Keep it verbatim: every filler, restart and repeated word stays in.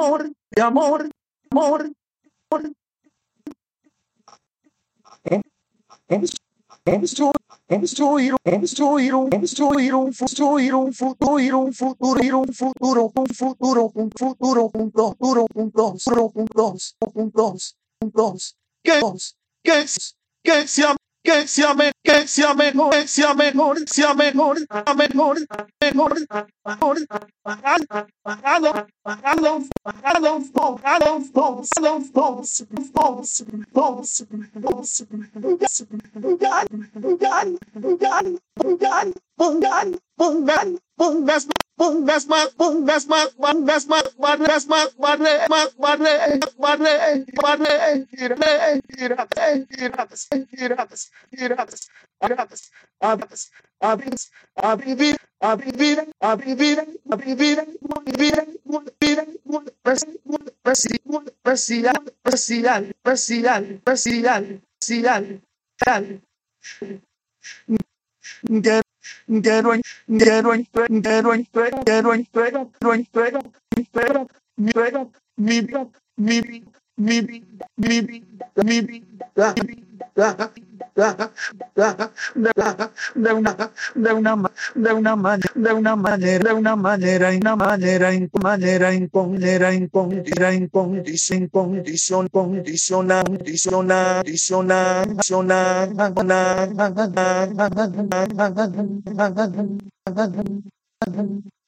de amor, amor, amor. Construir, construir, construir, um, construir um, construir um futuro, um futuro, um futuro, um futuro, um futuro, um futuro, um dos, um dos, um dos, um dos, que dos, que que sea que sea me, que sea mejor, que sea mejor, sea mejor, sea mejor, mejor, mejor, pagado, pagado, pagado, pagado, pagado, a vivir, a vivir, a vivir, a vivir, a vivir, parcial, parcial, parcial, parcial, parcial, parcial. Get get on get on get on get on get on get on get on maybe maybe maybe maybe maybe de una de una de una manera de una manera de una manera en una manera en manera en manera en condición en condición condición condicional condicional condicional condicional